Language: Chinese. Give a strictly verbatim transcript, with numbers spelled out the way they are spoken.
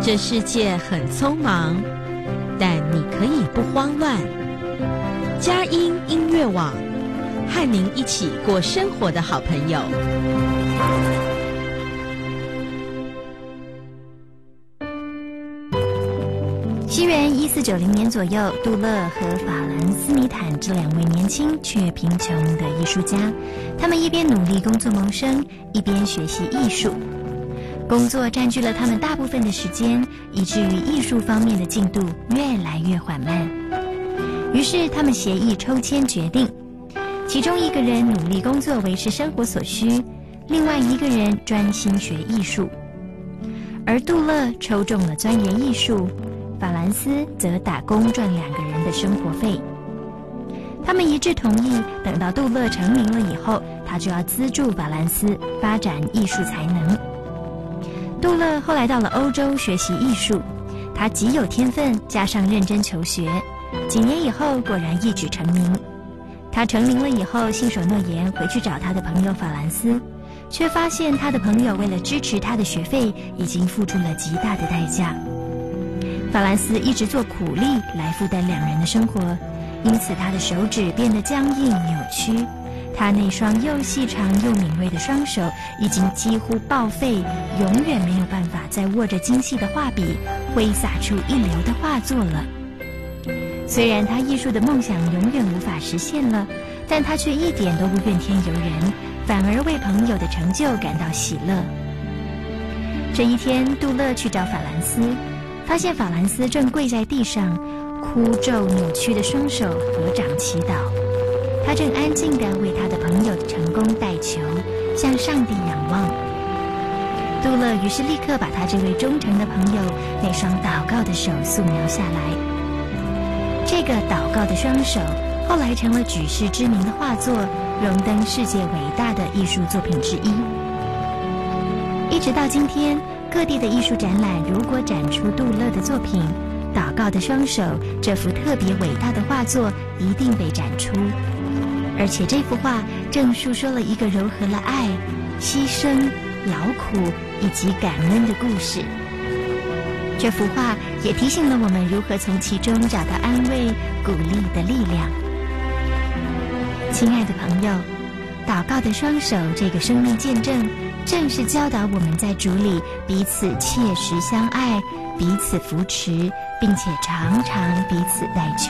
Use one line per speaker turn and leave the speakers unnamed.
这世界很匆忙，但你可以不慌乱。佳音音乐网，和您一起过生活的好朋友。
西元一四九零年左右，杜勒和法兰斯米坦这两位年轻却贫穷的艺术家，他们一边努力工作谋生，一边学习艺术。工作占据了他们大部分的时间，以至于艺术方面的进度越来越缓慢。于是他们协议抽签决定，其中一个人努力工作维持生活所需，另外一个人专心学艺术。而杜勒抽中了钻研艺术，法兰斯则打工赚两个人的生活费。他们一致同意，等到杜勒成名了以后，他就要资助法兰斯发展艺术才能。杜勒后来到了欧洲学习艺术，他极有天分，加上认真求学，几年以后果然一举成名。他成名了以后，信守诺言回去找他的朋友法兰斯，却发现他的朋友为了支持他的学费，已经付出了极大的代价。法兰斯一直做苦力来负担两人的生活，因此他的手指变得僵硬扭曲，他那双又细长又敏锐的双手已经几乎报废，永远没有办法再握着精细的画笔挥洒出一流的画作了。虽然他艺术的梦想永远无法实现了，但他却一点都不怨天尤人，反而为朋友的成就感到喜乐。这一天，杜勒去找法兰斯，发现法兰斯正跪在地上，枯皱扭曲的双手合掌祈祷。他正安静地为他的朋友的成功代求，向上帝仰望。杜勒于是立刻把他这位忠诚的朋友那双祷告的手素描下来。这个祷告的双手后来成了举世知名的画作，荣登世界伟大的艺术作品之一。一直到今天，各地的艺术展览如果展出杜勒的作品《祷告的双手》这幅特别伟大的画作，一定被展出。而且这幅画正述说了一个糅合了爱、牺牲、劳苦以及感恩的故事。这幅画也提醒了我们如何从其中找到安慰、鼓励的力量。亲爱的朋友，祷告的双手这个生命见证，正是教导我们在主里彼此切实相爱，彼此扶持，并且常常彼此代求。